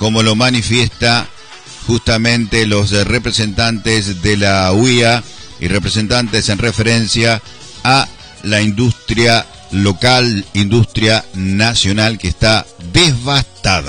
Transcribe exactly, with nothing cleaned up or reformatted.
como lo manifiesta justamente los representantes de la U I A y representantes en referencia a la industria local, industria nacional que está devastada.